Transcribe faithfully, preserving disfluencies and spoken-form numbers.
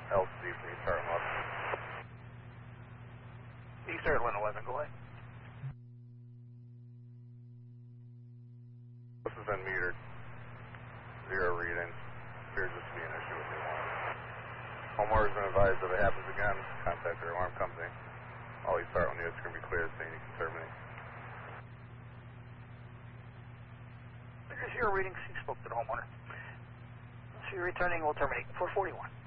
L C, please start eleven. You start at eleven, go ahead. This has been metered. Zero readings. Appears this to be an issue with the alarm. Homeowner's been advised that if it happens again, contact their alarm company. Always start when the it's going to be clear, so you can terminate. Zero readings, you spoke to the homeowner. So you're returning, we'll terminate four forty-one.